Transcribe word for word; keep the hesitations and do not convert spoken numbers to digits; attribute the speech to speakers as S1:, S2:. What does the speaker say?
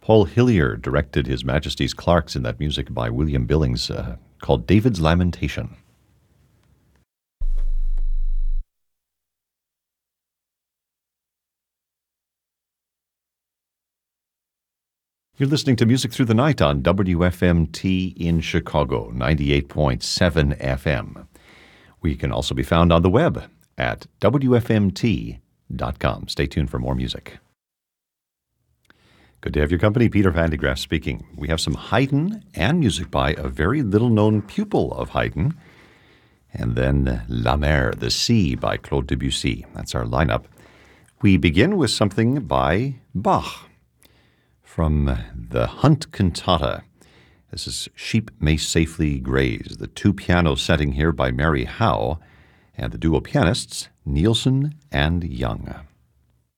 S1: Paul Hillier directed His Majesty's Clerks in that music by William Billings uh, called David's Lamentation. You're listening to Music Through the Night on W F M T in Chicago, ninety-eight point seven F M. We can also be found on the web at W F M T dot com. Stay tuned for more music. Good to have your company. Peter Van de Graaff speaking. We have some Haydn and music by a very little-known pupil of Haydn, and then La Mer, The Sea by Claude Debussy. That's our lineup. We begin with something by Bach from the Hunt Cantata. This is Sheep May Safely Graze, the two-piano setting here by Mary Howe, and the duo pianists, Nielsen and Young.